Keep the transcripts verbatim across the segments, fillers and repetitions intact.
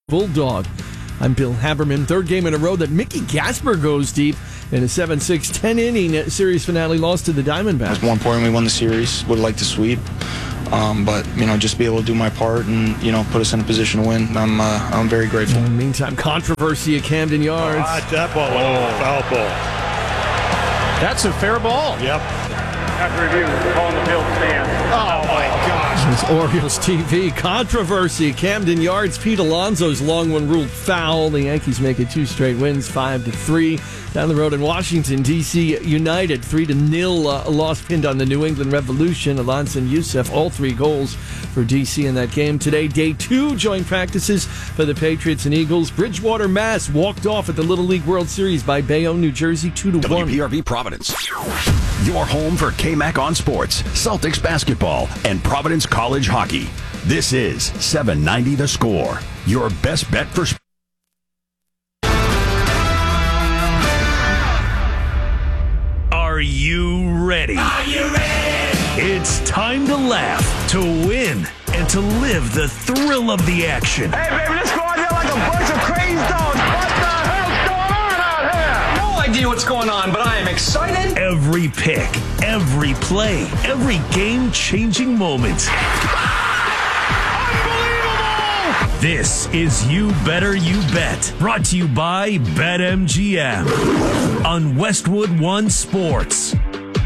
Bulldog. I'm Bill Haberman. Third game in a row that Mickey Gasper goes deep in a seven six, ten-inning series finale loss to the Diamondbacks. It's more important we won the series. Would like to sweep. Um, but, you know, just be able to do my part and, you know, put us in a position to win. I'm uh, I'm very grateful. In the meantime, controversy at Camden Yards. Oh, that ball went oh. a foul ball. That's a fair ball. Yep. After review, calling the field stand. Oh, my gosh. It's Orioles T V. Controversy. Camden Yards. Pete Alonso's long one ruled foul. The Yankees make it two straight wins, five to three. Down the road in Washington, D C United, three to nil. Uh, loss pinned on the New England Revolution. Alonso and Youssef, all three goals for D C in that game. Today, day two, joint practices for the Patriots and Eagles. Bridgewater, Mass walked off at the Little League World Series by Bayonne, New Jersey, two to one. W P R V Providence. Your home for K-Mac on sports, Celtics basketball, and Providence College hockey. This is seven ninety The Score, your best bet for sports. Are you ready? Are you ready? It's time to laugh, to win, and to live the thrill of the action. Hey, baby, let's go out there like a bunch of crazy dogs. What the hell's going on out here? No idea what's going on, but I am excited. Every pick, every play, every game-changing moment. Unbelievable! This is You Better You Bet, brought to you by BetMGM on Westwood One Sports.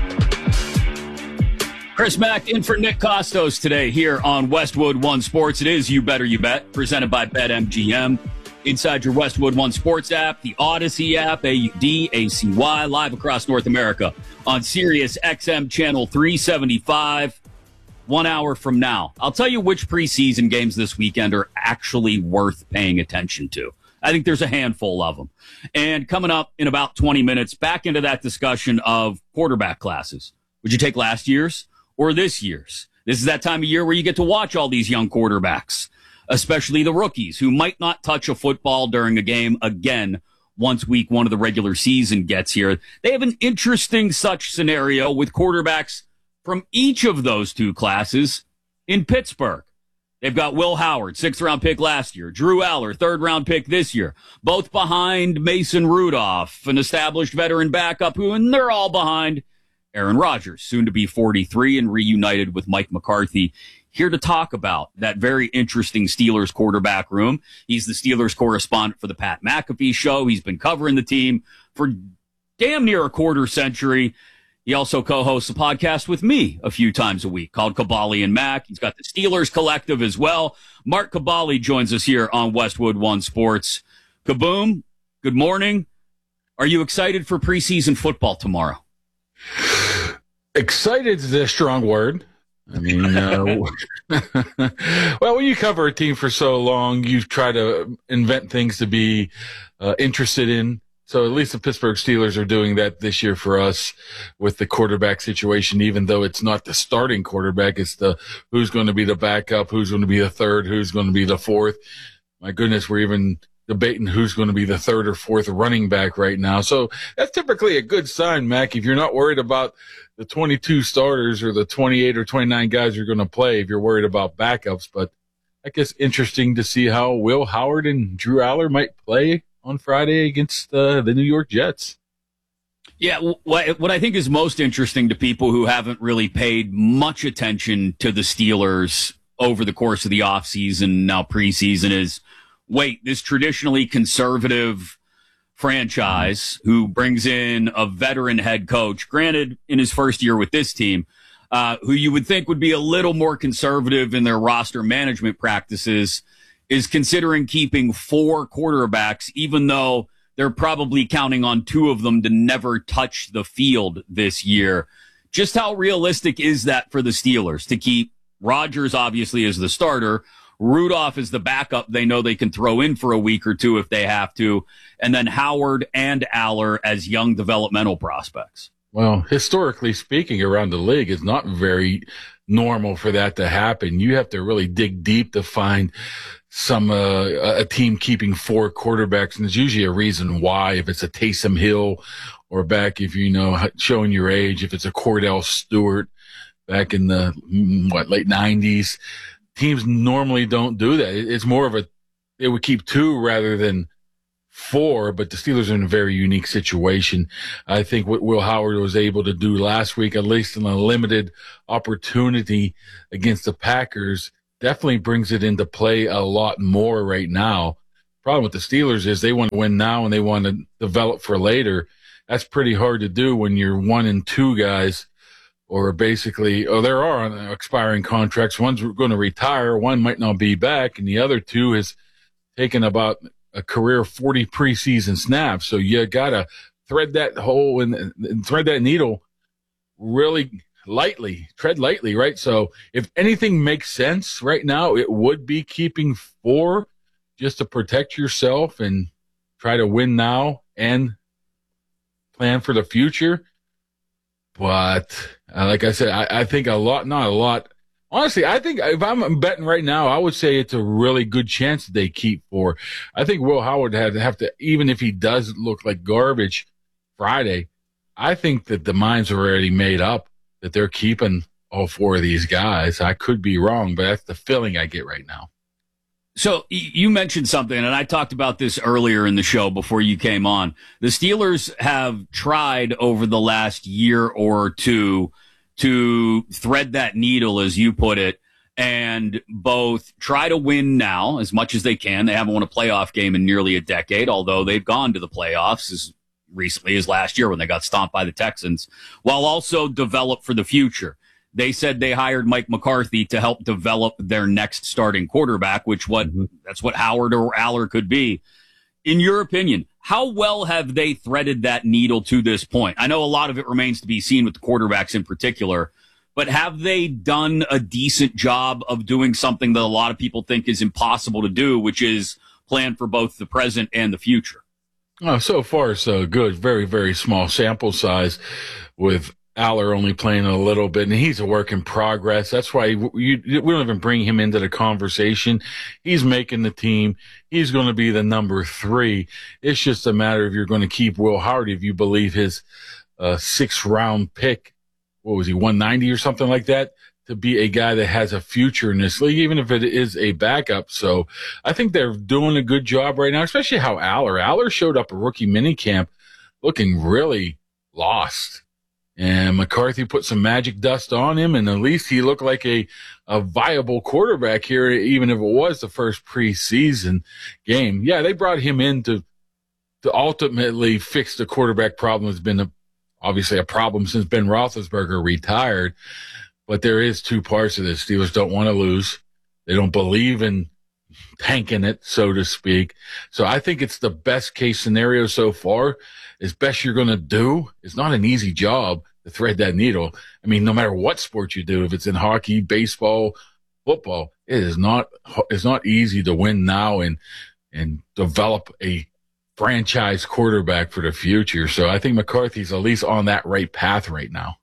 Chris Mack in for Nick Costos today here on Westwood One Sports. It is You Better You Bet, presented by BetMGM. Inside your Westwood One Sports app, the Odyssey app, A U D A C Y, live across North America on Sirius X M Channel three seventy-five, one hour from now. I'll tell you which preseason games this weekend are actually worth paying attention to. I think there's a handful of them. And coming up in about twenty minutes, back into that discussion of quarterback classes. Would you take last year's or this year's? This is that time of year where you get to watch all these young quarterbacks, especially the rookies who might not touch a football during a game again once week one of the regular season gets here. They have an interesting such scenario with quarterbacks from each of those two classes in Pittsburgh. They've got Will Howard, sixth round pick last year, Drew Aller, third round pick this year, both behind Mason Rudolph, an established veteran backup who, and they're all behind Aaron Rodgers, soon to be forty-three and reunited with Mike McCarthy. Here to talk about that very interesting Steelers quarterback room. He's the Steelers correspondent for the Pat McAfee Show. He's been covering the team for damn near a quarter century. He also co-hosts a podcast with me a few times a week called Cabali and Mac. He's got the Steelers Collective as well. Mark Cabali joins us here on Westwood One Sports. Kaboom, good morning. Are you excited for preseason football tomorrow? Excited is a strong word. I mean, uh, well, when you cover a team for so long, you try to invent things to be uh, interested in. So at least the Pittsburgh Steelers are doing that this year for us with the quarterback situation, even though it's not the starting quarterback. It's the who's going to be the backup, who's going to be the third, who's going to be the fourth. My goodness, we're even debating who's going to be the third or fourth running back right now. So that's typically a good sign, Mac, if you're not worried about the twenty-two starters or the twenty-eight or twenty-nine guys you're going to play, if you're worried about backups. But I guess interesting to see how Will Howard and Drew Aller might play on Friday against uh, the New York Jets. Yeah, what, what I think is most interesting to people who haven't really paid much attention to the Steelers over the course of the offseason, now preseason, is, wait, this traditionally conservative franchise who brings in a veteran head coach, granted in his first year with this team, uh, who you would think would be a little more conservative in their roster management practices, is considering keeping four quarterbacks, even though they're probably counting on two of them to never touch the field this year. Just how realistic is that for the Steelers to keep Rodgers obviously as the starter, Rudolph is the backup they know they can throw in for a week or two if they have to, and then Howard and Aller as young developmental prospects? Well, historically speaking, around the league, it's not very normal for that to happen. You have to really dig deep to find some uh, a team keeping four quarterbacks, and there's usually a reason why. If it's a Taysom Hill, or back if you know showing your age, if it's a Cordell Stewart back in the what late nineties. Teams normally don't do that. It's more of a they would keep two rather than four, but the Steelers are in a very unique situation. I think what Will Howard was able to do last week, at least in a limited opportunity against the Packers, definitely brings it into play a lot more right now. Problem with the Steelers is they want to win now and they want to develop for later. That's pretty hard to do when you're one and two guys, or basically, oh, there are expiring contracts. One's going to retire, one might not be back, and the other two has taken about a career forty preseason snaps. So you got to thread that hole and, and thread that needle really lightly, tread lightly, right? So if anything makes sense right now, it would be keeping four just to protect yourself and try to win now and plan for the future. But uh, like I said, I, I think a lot, not a lot. Honestly, I think if I'm betting right now, I would say it's a really good chance that they keep four. I think Will Howard had to have to, even if he does look like garbage Friday, I think that the mind's already made up that they're keeping all four of these guys. I could be wrong, but that's the feeling I get right now. So you mentioned something, and I talked about this earlier in the show before you came on. The Steelers have tried over the last year or two to thread that needle, as you put it, and both try to win now as much as they can. They haven't won a playoff game in nearly a decade, although they've gone to the playoffs as recently as last year when they got stomped by the Texans, while also develop for the future. They said they hired Mike McCarthy to help develop their next starting quarterback, which what mm-hmm. that's what Howard or Aller could be. In your opinion, how well have they threaded that needle to this point? I know a lot of it remains to be seen with the quarterbacks in particular, but have they done a decent job of doing something that a lot of people think is impossible to do, which is plan for both the present and the future? Oh, so far, so good. Very, very small sample size with Aller only playing a little bit, and he's a work in progress. That's why you, you, we don't even bring him into the conversation. He's making the team. He's going to be the number three. It's just a matter of you're going to keep Will Howard if you believe his uh, sixth-round pick, what was he, one ninety or something like that, to be a guy that has a future in this league, even if it is a backup. So I think they're doing a good job right now, especially how Aller. Aller showed up at rookie minicamp looking really lost. And McCarthy put some magic dust on him, and at least he looked like a, a viable quarterback here, even if it was the first preseason game. Yeah, they brought him in to to ultimately fix the quarterback problem. It's been a, obviously a problem since Ben Roethlisberger retired, but there is two parts of this. Steelers don't want to lose. They don't believe in tanking it, so to speak. So I think it's the best case scenario so far. As best you're going to do. It's not an easy job to thread that needle. I mean, no matter what sport you do, if it's in hockey, baseball, football, it is not, it's not easy to win now and, and develop a franchise quarterback for the future. So I think McCarthy's at least on that right path right now.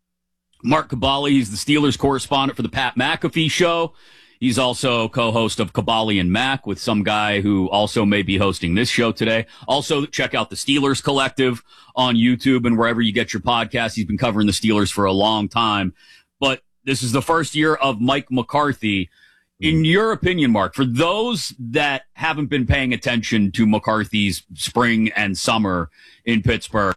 Mark Kaboly, he's the Steelers correspondent for the Pat McAfee Show. He's also co-host of Kaboly and Mac with some guy who also may be hosting this show today. Also, check out the Steelers Collective on YouTube and wherever you get your podcasts. He's been covering the Steelers for a long time. But this is the first year of Mike McCarthy. In your opinion, Mark, for those that haven't been paying attention to McCarthy's spring and summer in Pittsburgh,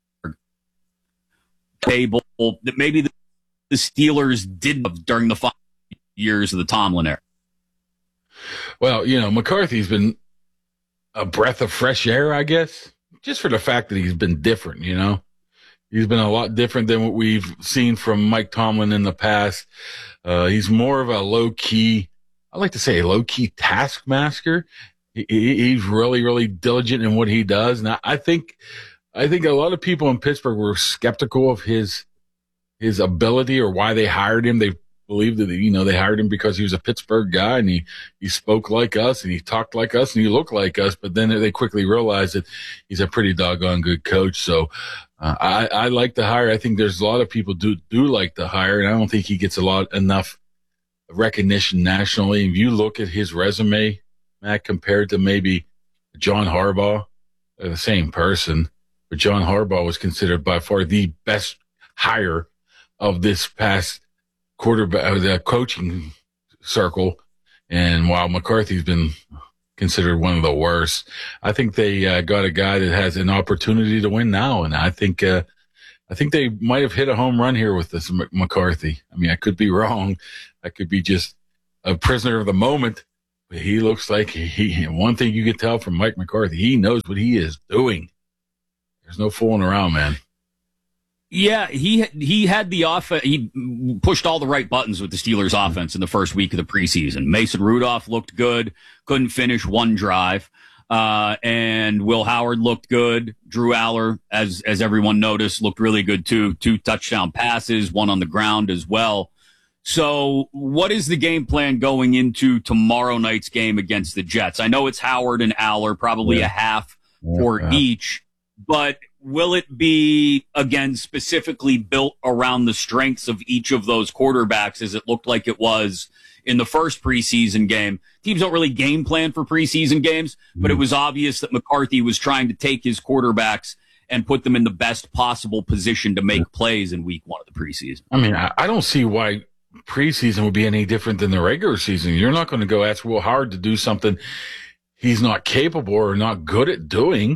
table that maybe the Steelers didn't during the five years of the Tomlin era. Well, you know, McCarthy's been a breath of fresh air, I guess, just for the fact that he's been different, you know. He's been a lot different than what we've seen from Mike Tomlin in the past. Uh, he's more of a low-key, I like to say a low-key taskmaster. He, he, he's really, really diligent in what he does. And I, I think I think a lot of people in Pittsburgh were skeptical of his his ability or why they hired him. They believed that, you know, they hired him because he was a Pittsburgh guy and he, he spoke like us and he talked like us and he looked like us. But then they quickly realized that he's a pretty doggone good coach. So uh, I, I like the hire. I think there's a lot of people do, do like the hire, and I don't think he gets a lot enough recognition nationally. If you look at his resume, Matt, compared to maybe John Harbaugh, they're the same person, but John Harbaugh was considered by far the best hire of this past quarterback, the coaching circle. And while McCarthy's been considered one of the worst. I think they uh, got a guy that has an opportunity to win now, and I think uh, I think they might have hit a home run here with this M- McCarthy. I mean, I could be wrong. I could be just a prisoner of the moment. But he looks like he, he. One thing you can tell from Mike McCarthy, he knows what he is doing. There's no fooling around, man. Yeah, he he had the off. He pushed all the right buttons with the Steelers' offense in the first week of the preseason. Mason Rudolph looked good, couldn't finish one drive, uh, and Will Howard looked good. Drew Aller, as as everyone noticed, looked really good too. Two touchdown passes, one on the ground as well. So, what is the game plan going into tomorrow night's game against the Jets? I know it's Howard and Aller, probably yeah. a half yeah, for yeah. each, but will it be, again, specifically built around the strengths of each of those quarterbacks as it looked like it was in the first preseason game? Teams don't really game plan for preseason games, mm-hmm. but it was obvious that McCarthy was trying to take his quarterbacks and put them in the best possible position to make yeah. plays in week one of the preseason. I mean, I, I don't see why preseason would be any different than the regular season. You're not going to go ask Will Howard to do something he's not capable or not good at doing.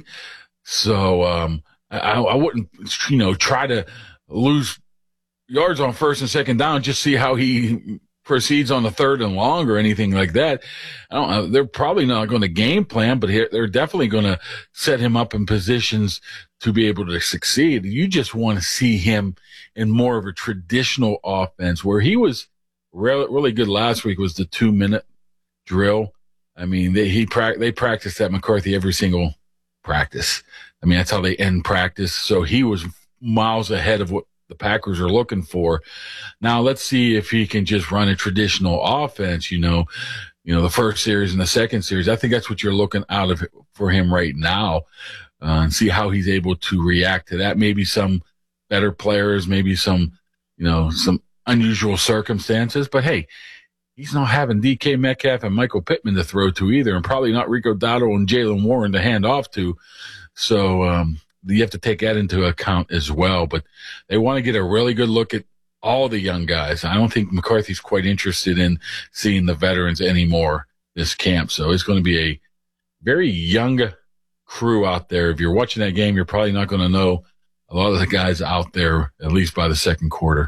So, um, I, I wouldn't, you know, try to lose yards on first and second down, just see how he proceeds on the third and long or anything like that. I don't know. They're probably not going to game plan, but they're definitely going to set him up in positions to be able to succeed. You just want to see him in more of a traditional offense. Where he was really, really good last week was the two minute drill. I mean, they, he, they practiced at McCarthy every single practice. I mean, that's how they end practice. So he was miles ahead of what the Packers are looking for. Now let's see if he can just run a traditional offense, you know, you know, the first series and the second series. I think that's what you're looking out of for him right now, uh, and see how he's able to react to that. Maybe some better players, maybe some, you know, some unusual circumstances, but hey, he's not having D K Metcalf and Michael Pittman to throw to either, and probably not Rico Dowdle and Jaylen Warren to hand off to. So um, you have to take that into account as well. But they want to get a really good look at all the young guys. I don't think McCarthy's quite interested in seeing the veterans anymore this camp. So it's going to be a very young crew out there. If you're watching that game, you're probably not going to know a lot of the guys out there, at least by the second quarter.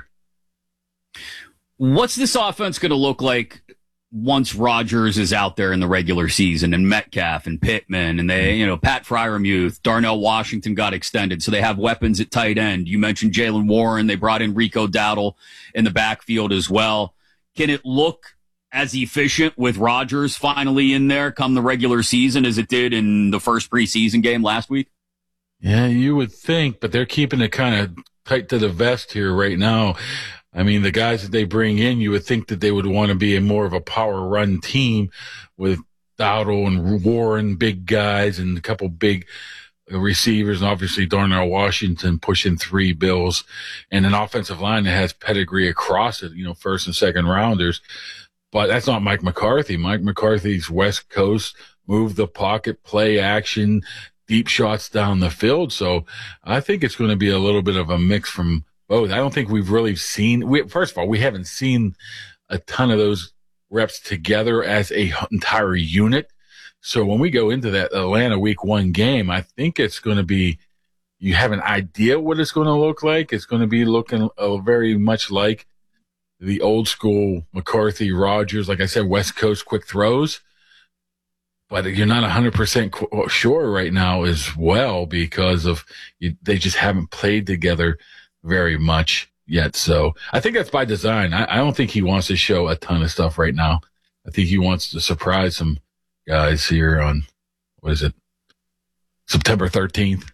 What's this offense going to look like once Rodgers is out there in the regular season, and Metcalf and Pittman and they, you know, Pat Freiermuth, Darnell Washington got extended, so they have weapons at tight end. You mentioned Jaylen Warren. They brought in Rico Dowdle in the backfield as well. Can it look as efficient with Rodgers finally in there come the regular season as it did in the first preseason game last week? Yeah, you would think, but they're keeping it kind of tight to the vest here right now. I mean, the guys that they bring in, you would think that they would want to be a more of a power run team with Dowdle and Warren, big guys, and a couple big receivers, and obviously Darnell Washington pushing three bills, and an offensive line that has pedigree across it, you know, first and second rounders. But that's not Mike McCarthy. Mike McCarthy's West Coast, move the pocket, play action, deep shots down the field. So I think it's going to be a little bit of a mix from both. I don't think we've really seen, we, first of all, we haven't seen a ton of those reps together as a entire unit. So when we go into that Atlanta week one game, I think it's going to be, you have an idea what it's going to look like. It's going to be looking uh, very much like the old school McCarthy, Rodgers, like I said, West Coast quick throws. But you're not one hundred percent sure right now as well because of you, they just haven't played together very much yet. So I think that's by design. I, I don't think he wants to show a ton of stuff right now. I think he wants to surprise some guys here on, what is it, September thirteenth.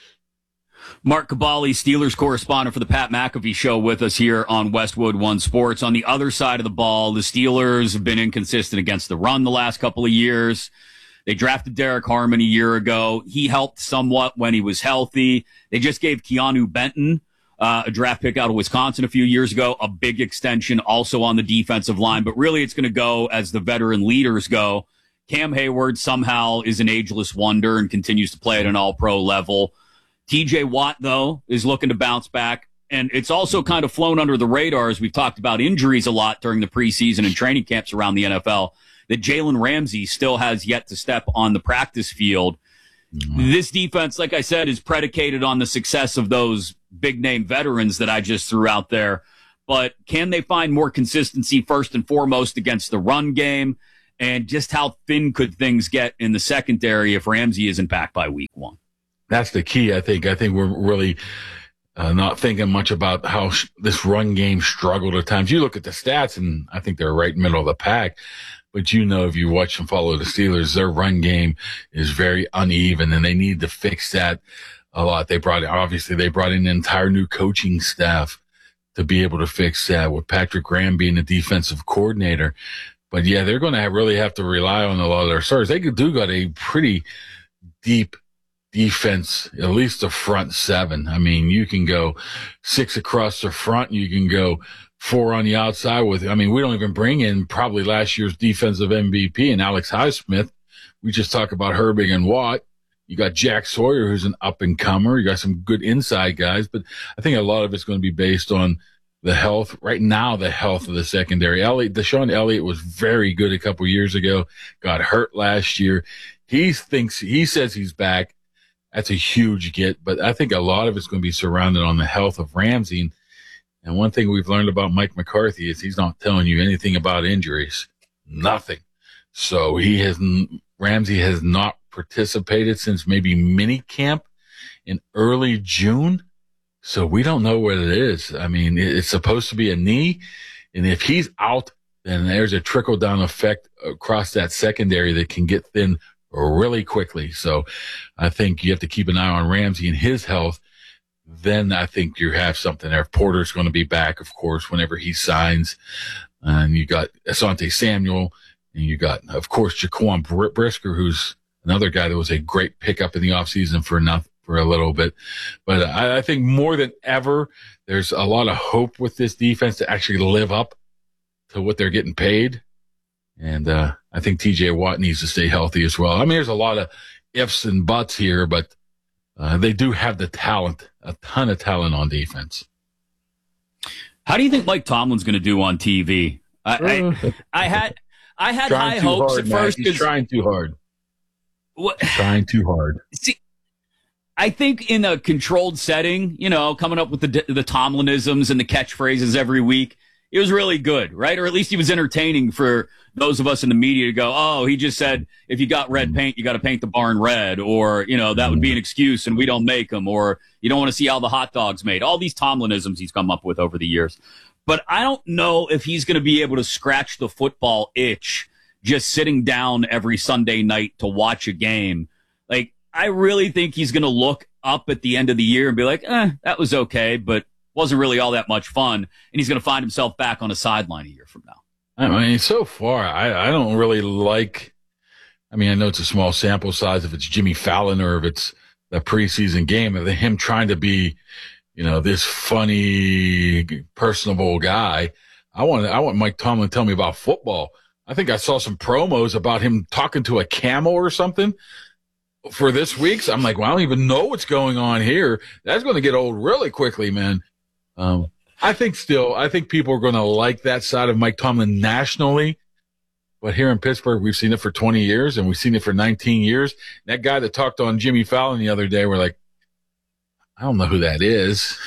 Mark Cabali, Steelers correspondent for the Pat McAfee Show, with us here on Westwood One Sports. On the other side of the ball, the Steelers have been inconsistent against the run the last couple of years. They drafted Derek Harmon a year ago. He helped somewhat when he was healthy. They just gave Keanu Benton, uh, a draft pick out of Wisconsin a few years ago, a big extension also on the defensive line. But really it's going to go as the veteran leaders go. Cam Hayward somehow is an ageless wonder and continues to play at an all-pro level. T J Watt, though, is looking to bounce back. And it's also kind of flown under the radar as we've talked about injuries a lot during the preseason and training camps around the N F L. that Jalen Ramsey still has yet to step on the practice field. Mm-hmm. This defense, like I said, is predicated on the success of those big-name veterans that I just threw out there. But can they find more consistency first and foremost against the run game? And just how thin could things get in the secondary if Ramsey isn't back by week one? That's the key, I think. I think we're really uh, not thinking much about how sh- this run game struggled at times. You look at the stats, and I think they're right in the middle of the pack. But you know, if you watch and follow the Steelers, their run game is very uneven, and they need to fix that a lot. They brought in, obviously, they brought in an entire new coaching staff to be able to fix that, with Patrick Graham being the defensive coordinator. But yeah, they're going to have, really have to rely on a lot of their stars. They do got a pretty deep defense, at least the front seven. I mean, you can go six across the front. You can go four on the outside with, I mean, we don't even bring in probably last year's defensive M V P and Alex Highsmith. We just talk about Herbig and Watt. You got Jack Sawyer, who's an up and comer. You got some good inside guys, but I think a lot of it's going to be based on the health right now, the health of the secondary. Elliott, Deshaun Elliott was very good a couple years ago, got hurt last year. He thinks, he says he's back. That's a huge get, but I think a lot of it's going to be surrounded on the health of Ramsey. And one thing we've learned about Mike McCarthy is he's not telling you anything about injuries. Nothing. So he has, Ramsey has not participated since maybe mini camp in early June. So we don't know what it is. I mean, it's supposed to be a knee. And if he's out, then there's a trickle down effect across that secondary that can get thin really quickly. So I think you have to keep an eye on Ramsey and his health. Then I think you have something there. Porter's going to be back, of course, whenever he signs. And you got Asante Samuel, and you got, of course, Jaquan Brisker, who's another guy that was a great pickup in the offseason for nothing, for a little bit. But I, I think more than ever, there's a lot of hope with this defense to actually live up to what they're getting paid. And uh, I think T J Watt needs to stay healthy as well. I mean, there's a lot of ifs and buts here, but uh, they do have the talent, a ton of talent on defense. How do you think Mike Tomlin's going to do on T V? I, I, I had I had high hopes hard, at first. He's trying too hard. What? Trying too hard. See, I think in a controlled setting, you know, coming up with the the Tomlinisms and the catchphrases every week, it was really good, right? Or at least he was entertaining for those of us in the media to go, oh, he just said, if you got red paint, you got to paint the barn red. Or, you know, that would be an excuse and we don't make them. Or you don't want to see how the hot dog's made. All these Tomlinisms he's come up with over the years. But I don't know if he's going to be able to scratch the football itch just sitting down every Sunday night to watch a game. Like, I really think he's going to look up at the end of the year and be like, eh, that was okay, but wasn't really all that much fun. And he's going to find himself back on a sideline a year from now. I mean, so far, I, I don't really like, I mean, I know it's a small sample size if it's Jimmy Fallon or if it's the preseason game, of him trying to be, you know, this funny, personable guy. I want, I want Mike Tomlin to tell me about football. I think I saw some promos about him talking to a camel or something for this week. So I'm like, well, I don't even know what's going on here. That's going to get old really quickly, man. Um, I think still, I think people are going to like that side of Mike Tomlin nationally. But here in Pittsburgh, we've seen it for twenty years and we've seen it for nineteen years. That guy that talked on Jimmy Fallon the other day, we're like, I don't know who that is.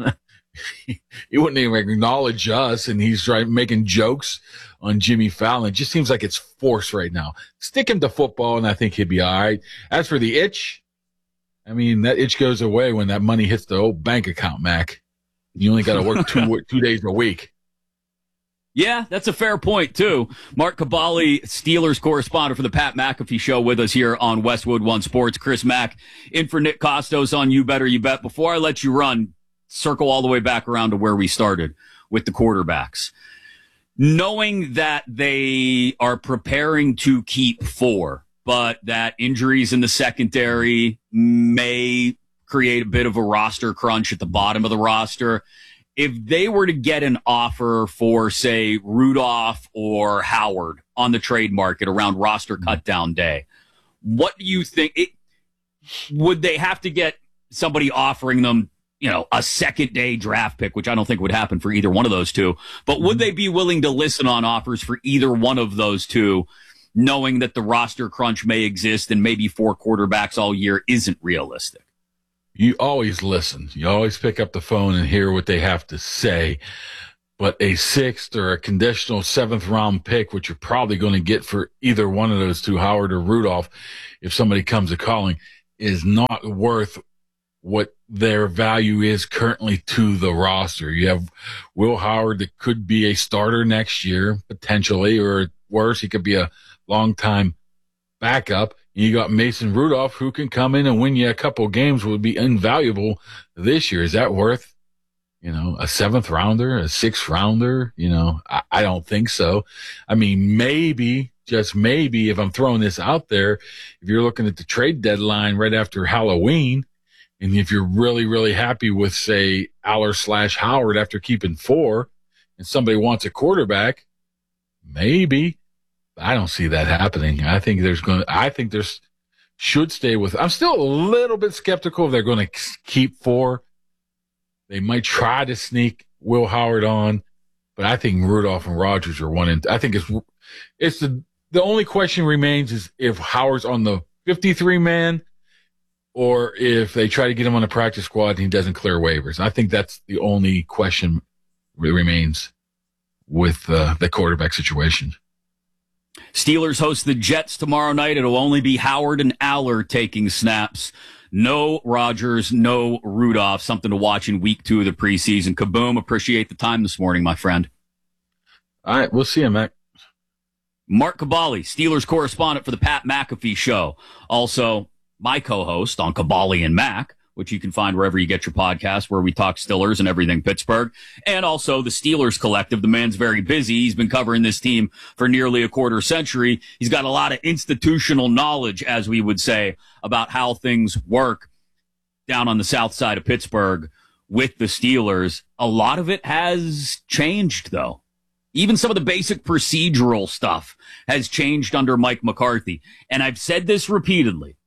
He wouldn't even acknowledge us, and he's right, making jokes on Jimmy Fallon. It just seems like it's forced right now. Stick him to football, and I think he'd be all right. As for the itch, I mean, that itch goes away when that money hits the old bank account, Mac. You only got to work two two days a week. Yeah, that's a fair point, too. Mark Caballi, Steelers correspondent for the Pat McAfee Show, with us here on Westwood One Sports. Chris Mack in for Nick Costos on You Better You Bet. Before I let you run, circle all the way back around to where we started with the quarterbacks. Knowing that they are preparing to keep four, but that injuries in the secondary may create a bit of a roster crunch at the bottom of the roster. If they were to get an offer for, say, Rudolph or Howard on the trade market around roster cutdown day, what do you think? It, would they have to get somebody offering them, you know, a second day draft pick, which I don't think would happen for either one of those two, but would they be willing to listen on offers for either one of those two knowing that the roster crunch may exist and maybe four quarterbacks all year isn't realistic? You always listen. You always pick up the phone and hear what they have to say. But a sixth or a conditional seventh round pick, which you're probably going to get for either one of those two, Howard or Rudolph, if somebody comes a calling, is not worth what their value is currently to the roster. You have Will Howard that could be a starter next year, potentially, or worse, he could be a long-time backup. You got Mason Rudolph, who can come in and win you a couple games, would be invaluable this year. Is that worth, you know, a seventh rounder, a sixth rounder? You know, I, I don't think so. I mean, maybe, just maybe, if I'm throwing this out there, if you're looking at the trade deadline right after Halloween, and if you're really, really happy with, say, Aller slash Howard after keeping four, and somebody wants a quarterback, maybe. I don't see that happening. I think there's going to, I think there's, should stay with, I'm still a little bit skeptical if they're going to keep four. They might try to sneak Will Howard on, but I think Rudolph and Rodgers are one. And I think it's, it's the, the only question remains is if Howard's on the fifty-three man or if they try to get him on the practice squad and he doesn't clear waivers. I think that's the only question that remains with uh, the quarterback situation. Steelers host the Jets tomorrow night. It'll only be Howard and Aller taking snaps. No Rodgers, no Rudolph. Something to watch in week two of the preseason. Kaboom, appreciate the time this morning, my friend. All right, we'll see you, Mac. Mark Kaboly, Steelers correspondent for the Pat McAfee Show. Also, my co-host on Kaboly and Mac, which you can find wherever you get your podcast, where we talk Steelers and everything Pittsburgh. And also the Steelers Collective. The man's very busy. He's been covering this team for nearly a quarter century. He's got a lot of institutional knowledge, as we would say, about how things work down on the south side of Pittsburgh with the Steelers. A lot of it has changed, though. Even some of the basic procedural stuff has changed under Mike McCarthy. And I've said this repeatedly.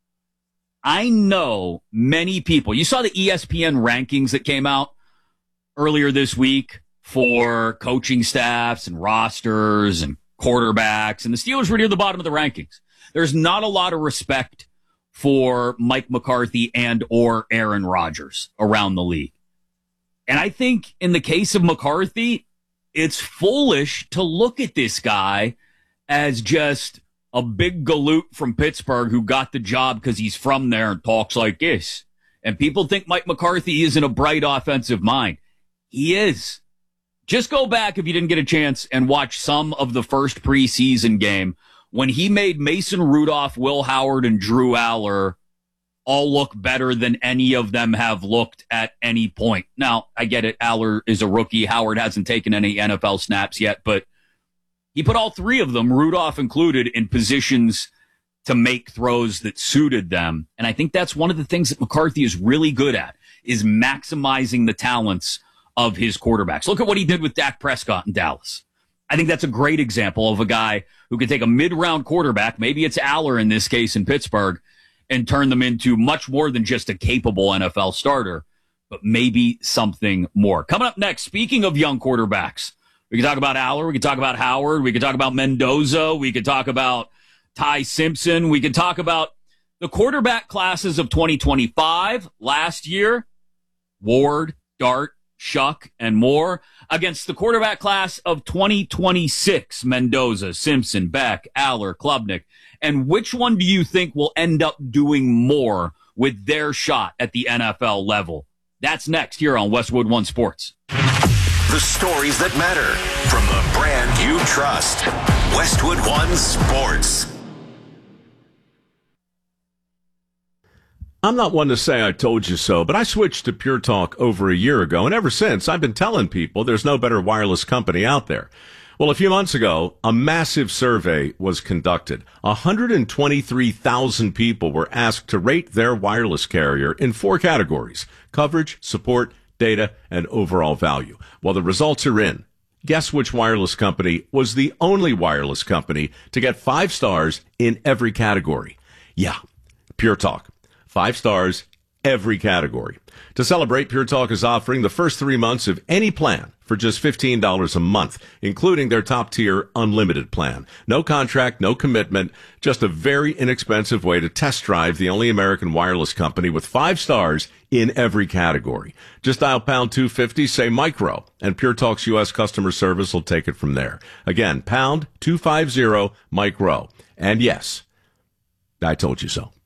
I know many people. You saw the E S P N rankings that came out earlier this week for coaching staffs and rosters and quarterbacks, and the Steelers were near the bottom of the rankings. There's not a lot of respect for Mike McCarthy and or Aaron Rodgers around the league. And I think in the case of McCarthy, it's foolish to look at this guy as just a big galoot from Pittsburgh who got the job because he's from there and talks like this. And people think Mike McCarthy isn't a bright offensive mind. He is. Just go back, if you didn't get a chance, and watch some of the first preseason game when he made Mason Rudolph, Will Howard, and Drew Aller all look better than any of them have looked at any point. Now, I get it. Aller is a rookie. Howard hasn't taken any N F L snaps yet, but he put all three of them, Rudolph included, in positions to make throws that suited them. And I think that's one of the things that McCarthy is really good at, is maximizing the talents of his quarterbacks. Look at what he did with Dak Prescott in Dallas. I think that's a great example of a guy who can take a mid-round quarterback, maybe it's Aller in this case in Pittsburgh, and turn them into much more than just a capable N F L starter, but maybe something more. Coming up next, speaking of young quarterbacks, we can talk about Aller, we can talk about Howard, we can talk about Mendoza, we can talk about Ty Simpson, we can talk about the quarterback classes of twenty twenty-five, last year, Ward, Dart, Shuck, and more, against the quarterback class of twenty twenty-six, Mendoza, Simpson, Beck, Aller, Klubnik. And which one do you think will end up doing more with their shot at the N F L level? That's next here on Westwood One Sports. The stories that matter from the brand you trust. Westwood One Sports. I'm not one to say I told you so, but I switched to Pure Talk over a year ago, and ever since I've been telling people there's no better wireless company out there. Well, a few months ago, a massive survey was conducted. one hundred twenty-three thousand people were asked to rate their wireless carrier in four categories: coverage, support, data, and overall value. Well, the results are in. Guess which wireless company was the only wireless company to get five stars in every category? Yeah, Pure Talk. Five stars every category. To celebrate, Pure Talk is offering the first three months of any plan for just fifteen dollars a month, including their top-tier unlimited plan. No contract, no commitment, just a very inexpensive way to test drive the only American wireless company with five stars in every category. Just dial pound two fifty, say micro, and Pure Talk's U S customer service will take it from there. Again, pound two fifty, micro. And yes, I told you so.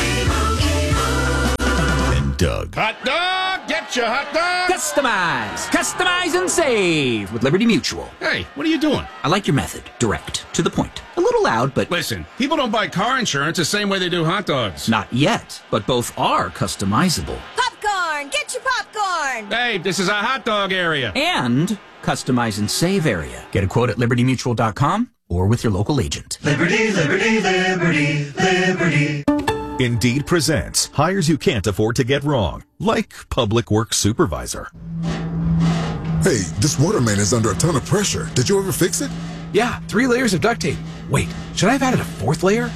And Doug. Hot dog! Get your hot dog! Customize! Customize and save with Liberty Mutual. Hey, what are you doing? I like your method. Direct. To the point. A little loud, but... Listen, people don't buy car insurance the same way they do hot dogs. Not yet, but both are customizable. Popcorn! Get your popcorn! Hey, this is our hot dog area. And customize and save area. Get a quote at liberty mutual dot com or with your local agent. Liberty, liberty, liberty, liberty. Indeed presents hires you can't afford to get wrong, like public works supervisor. Hey, this water main is under a ton of pressure. Did you ever fix it? Yeah, three layers of duct tape. Wait, should I have added a fourth layer?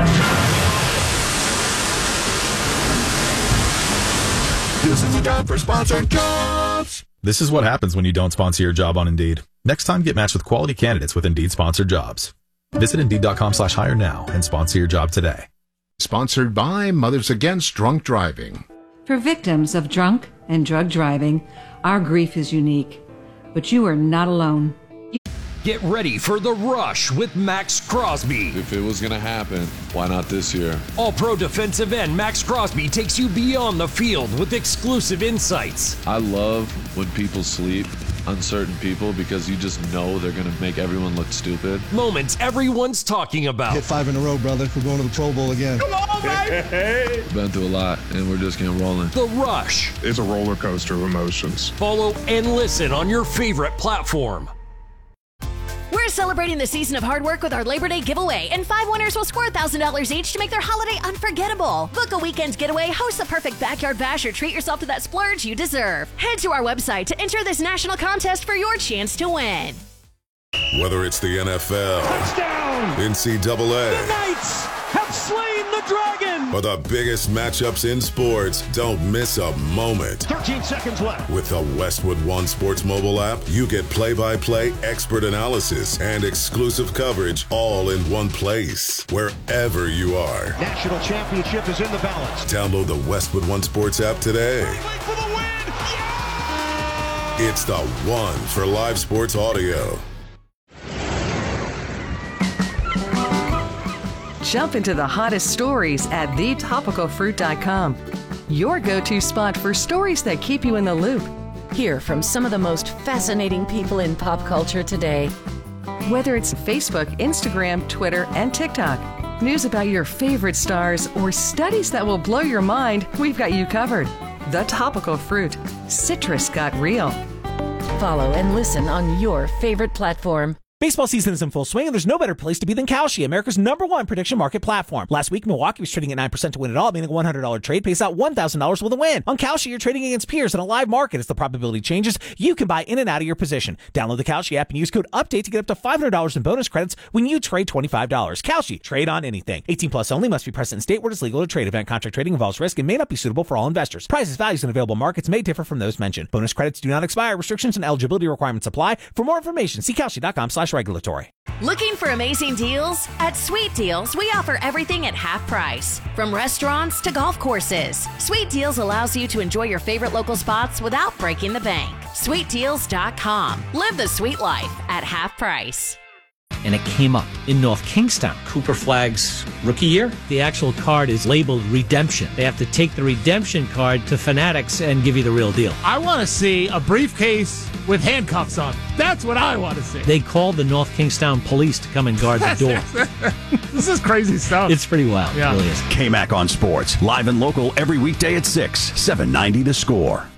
This is a job for sponsored jobs. This is what happens when you don't sponsor your job on Indeed. Next time, get matched with quality candidates with Indeed sponsored jobs. Visit Indeed.com slash hire now and sponsor your job today. Sponsored by Mothers Against Drunk Driving. For victims of drunk and drug driving, our grief is unique, but you are not alone. Get ready for The Rush with Max Crosby. If it was going to happen, why not this year? All-pro defensive end Max Crosby takes you beyond the field with exclusive insights. I love when people sleep, uncertain people, because you just know they're going to make everyone look stupid. Moments everyone's talking about. Hit five in a row, brother. We're going to the Pro Bowl again. Come on, baby! We've been through a lot, and we're just getting rolling. The Rush. It's a roller coaster of emotions. Follow and listen on your favorite platform. We're celebrating the season of hard work with our Labor Day giveaway, and five winners will score one thousand dollars each to make their holiday unforgettable. Book a weekend getaway, host the perfect backyard bash, or treat yourself to that splurge you deserve. Head to our website to enter this national contest for your chance to win. Whether it's the N F L, touchdown, N C double A, the Knights have slain the dragon, or the biggest matchups in sports, don't miss a moment. thirteen seconds left. With the Westwood One Sports mobile app, you get play-by-play expert analysis and exclusive coverage all in one place, wherever you are. National championship is in the balance. Download the Westwood One Sports app today. For the win! Yeah! It's the one for live sports audio. Jump into the hottest stories at the topical fruit dot com. Your go-to spot for stories that keep you in the loop. Hear from some of the most fascinating people in pop culture today. Whether it's Facebook, Instagram, Twitter, and TikTok, news about your favorite stars, or studies that will blow your mind, we've got you covered. The Topical Fruit. Citrus got real. Follow and listen on your favorite platform. Baseball season is in full swing, and there's no better place to be than Kalshi, America's number one prediction market platform. Last week, Milwaukee was trading at nine percent to win it all, meaning a one hundred dollars trade pays out one thousand dollars with a win. On Kalshi, you're trading against peers in a live market. As the probability changes, you can buy in and out of your position. Download the Kalshi app and use code UPDATE to get up to five hundred dollars in bonus credits when you trade twenty-five dollars. Kalshi, trade on anything. eighteen plus only, must be present in state where it's legal to trade. Event contract trading involves risk and may not be suitable for all investors. Prices, values, and available markets may differ from those mentioned. Bonus credits do not expire. Restrictions and eligibility requirements apply. For more information, see Kalshi.com slash regulatory. Looking for amazing deals? At Sweet Deals, we offer everything at half price. From restaurants to golf courses, Sweet Deals allows you to enjoy your favorite local spots without breaking the bank. sweet deals dot com. Live the sweet life at half price. And it came up in North Kingstown. Cooper Flagg's rookie year. The actual card is labeled redemption. They have to take the redemption card to Fanatics and give you the real deal. I want to see a briefcase with handcuffs on. That's what I want to see. They called the North Kingstown police to come and guard the door. This is crazy stuff. It's pretty wild. Yeah. It really is. K-Mac on Sports, live and local every weekday at six, seven ninety The Score.